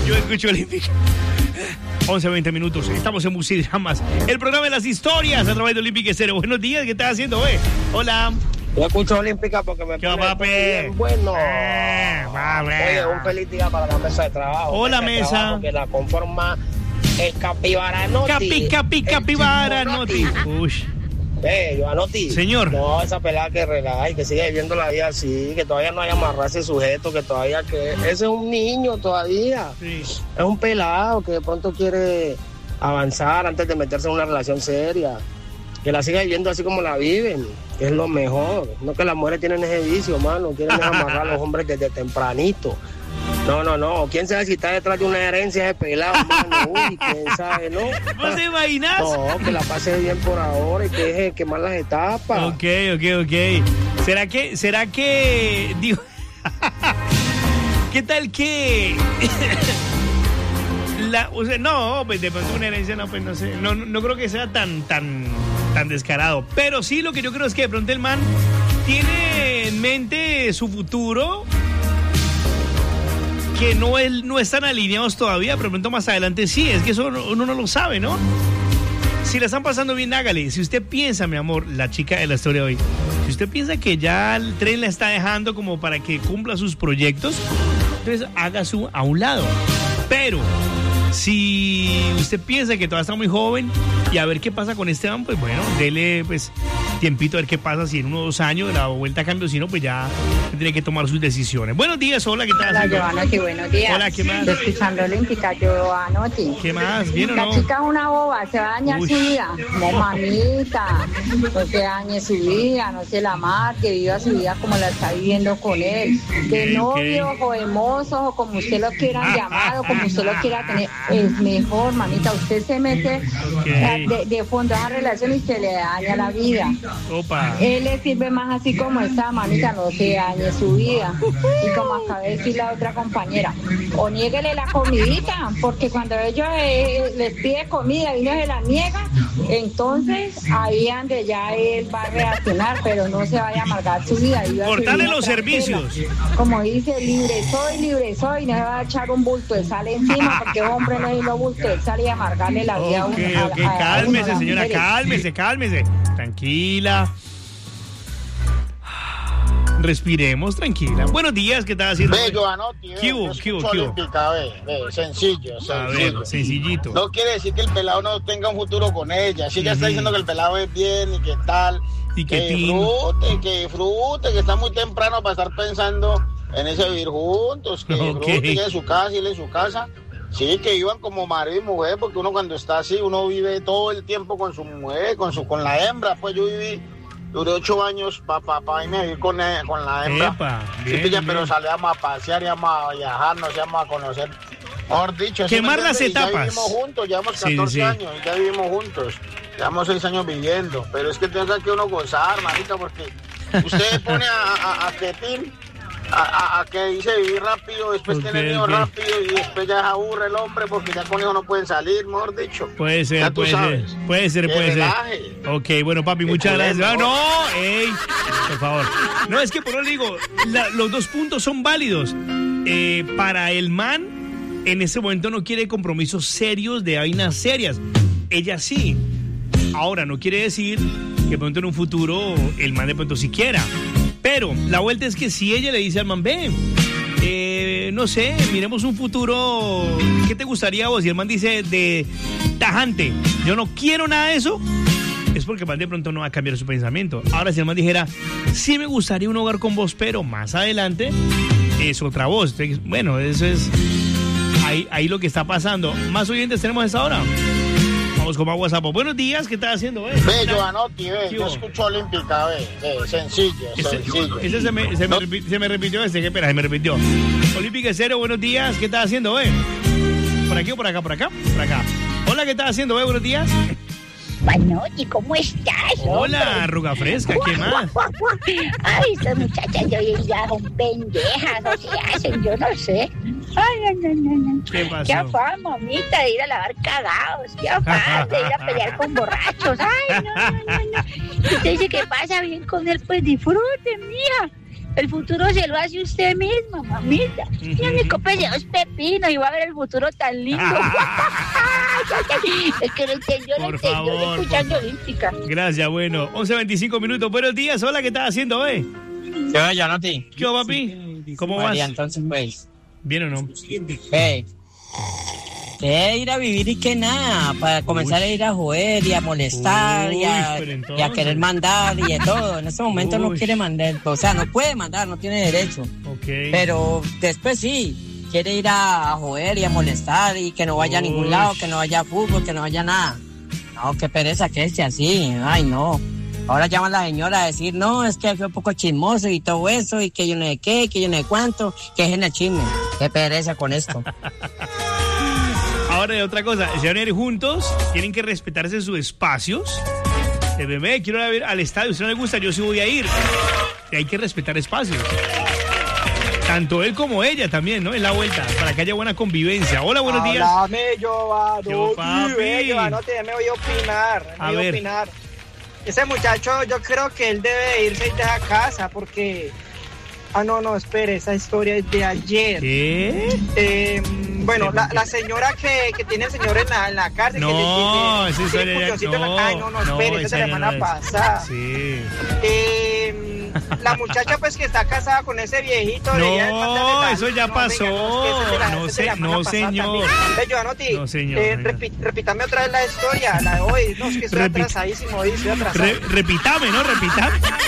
Yo escucho Olímpica. 11:20 minutos. Estamos en Musidramas, el programa de las historias a través de Olímpica Estéreo. Buenos días, ¿qué estás haciendo, güey? Hola. Yo escucho Olímpica porque me pone bien bueno. Oye, un feliz día para la mesa de trabajo. Hola, mesa. Que la conforma el Capibaranotti. Capibaranotti. Uy. Giovanotti. Señor. No, esa pelada que relaja y que sigue viviendo la vida así, que todavía no haya amarrado ese sujeto, que todavía que... Ese es un niño todavía. Sí. Es un pelado que de pronto quiere avanzar antes de meterse en una relación seria. Que la siga viviendo así como la viven, que es lo mejor. No que las mujeres tienen ese vicio, mano. Quieren amarrar a los hombres desde tempranito. No. ¿Quién sabe si está detrás de una herencia de pelado, mano? Uy, ¿quién sabe, no? ¿Vos te imaginas? No, que la pase bien por ahora y que deje de quemar las etapas. Ok. ¿Será que... Digo... ¿Qué tal que... no, pues de pronto una herencia, no, pues no sé. No creo que sea tan descarado. Pero sí, lo que yo creo es que de pronto el man tiene en mente su futuro, que no están alineados todavía, pero de pronto más adelante sí. Es que eso uno no lo sabe, ¿no? Si la están pasando bien, hágale. Si usted piensa, mi amor, la chica de la historia de hoy, si usted piensa que ya el tren la está dejando como para que cumpla sus proyectos, entonces hágase a un lado. Pero si usted piensa que todavía está muy joven y a ver qué pasa con este man, pues bueno, dele pues tiempito a ver qué pasa, si en 1 o 2 años la vuelta a cambio, si no, pues ya tiene que tomar sus decisiones. Buenos días, hola, ¿qué tal? Hola, Giovanotti, buenos días. Hola, ¿qué más? Estoy escuchando Olímpica, Giovanotti. ¿Qué más? ¿Bien o no? La chica es una boba, se va a dañar su vida. No, mamita, no se dañe su vida, no se la marque, viva su vida como la está viviendo con él. De novio o de mozo, o como usted lo quiera llamar, o como usted lo quiera tener, es mejor, mamita. Usted se mete de fondo a esa relación y se le daña la vida. Opa. Él le sirve más así como está, mamita, no se dañe su vida. Y como acaba de decir la otra compañera, o niéguele la comidita, porque cuando ellos les pide comida y no se la niega, entonces ahí donde ya él va a reaccionar, pero no se vaya a amargar su vida. Cortarle los servicios. Como dice, libre soy, no se va a echar un bulto de sal encima, porque hombre no es lo bulto de sal y amargarle la vida a uno. Cálmese, señora, cálmese. Tranquila. Respiremos, tranquila. Buenos días, ¿qué tal haciendo? Giovanotti, sencillito. No quiere decir que el pelado no tenga un futuro con ella. Si ella está diciendo que el pelado es bien y que tal, y que disfrute, que está muy temprano para estar pensando en ese vivir juntos, que disfrute, ella en su casa y él en su casa. Sí, que vivan como marido y mujer, porque uno cuando está así, uno vive todo el tiempo con su mujer, con la hembra. Pues yo duré 8 años para irme a vivir con la hembra. Epa, bien. Pero salíamos a pasear, íbamos a viajar, nos íbamos a conocer. Mejor dicho, quemar las etapas. Ya vivimos juntos, llevamos 14 años, ya vivimos juntos. Llevamos 6 años viviendo. Pero es que tenga que uno gozar, manita, porque usted pone a Ketín a que dice vivir rápido, después tiene niños rápido y después ya se aburre el hombre porque ya con hijos no pueden salir, mejor dicho. Puede ser. Ok, bueno, papi, muchas gracias. Por favor. No, es que por eso le digo, los 2 puntos son válidos. Para el man, en ese momento no quiere compromisos serios de vainas serias. Ella sí. Ahora, no quiere decir que de pronto en un futuro el man de pronto sí quiera. Pero la vuelta es que si ella le dice al man, no sé, miremos un futuro, ¿qué te gustaría a vos? Y el man dice de tajante, yo no quiero nada de eso, es porque el man de pronto no va a cambiar su pensamiento. Ahora, si el man dijera, sí me gustaría un hogar con vos, pero más adelante es otra voz. Entonces, bueno, eso es ahí lo que está pasando. ¿Más oyentes tenemos a esta hora? Vamos con más WhatsApp. Buenos días, ¿qué estás haciendo? Giovanotti, yo escucho Olímpica, sencillo. Ese se me repitió qué pena, se me repitió. Olímpica Estéreo, buenos días, ¿qué estás haciendo, ¿Por aquí o por acá? Por acá. Hola, ¿qué estás haciendo, buenos días? Giovanotti, ¿cómo estás? Hola, arruga fresca, ¿qué más? Ay, estas muchachas de hoy en día son pendejas, o se hacen, yo no sé. Ay, no. ¿Qué pasó? Qué afán, mamita, de ir a lavar cagados. Qué afán de ir a pelear con borrachos. Ay, no. Si usted dice que pasa bien con él, pues disfrute, mija. El futuro se lo hace usted mismo, mamita. Mi único peleo es pepino y va a ver el futuro tan lindo. Es que lo entendió, escuchando Olímpica. Gracias, bueno. 11:25 minutos. Buenos días, hola, ¿qué estás haciendo, ¿Qué va, Gianotti? ¿Qué va, papi? ¿Cómo María, vas? entonces, pues. ¿Bien o no? Que ir a vivir y que nada, para comenzar a ir a joder y a molestar y a querer mandar y de todo. En este momento no quiere mandar, o sea, no puede mandar, no tiene derecho. Okay. Pero después sí, quiere ir a joder y a molestar y que no vaya a ningún lado, que no vaya a fútbol, que no vaya a nada. No, qué pereza que esté así, ay no. Ahora llama la señora a decir, no, es que fue un poco chismoso y todo eso, y que yo no sé qué, que yo no sé cuánto, que es en el chisme. Qué pereza con esto. Ahora de otra cosa, si van a ir juntos, tienen que respetarse sus espacios. Bebé, quiero ir al estadio, si no le gusta, yo sí voy a ir. Y hay que respetar espacios. Tanto él como ella también, ¿no? En la vuelta, para que haya buena convivencia. Hola, buenos días. Háblame, Giovanotti. Yo, papi. Giovanotti, me voy a opinar. A ver. Ese muchacho, yo creo que él debe irse de la casa porque... no, espere, esa historia es de ayer. ¿Qué? Bueno, la señora que tiene el señor en la cárcel. No, esa historia ya... no, espere, esa es de la semana pasada. Sí. La muchacha pues que está casada con ese viejito. No, eso ya pasó. No, señor. No, señor. Repítame otra vez la historia, la de hoy. No, es que estoy atrasadísimo hoy, estoy atrasado. Repítame, ¿no? Repítame.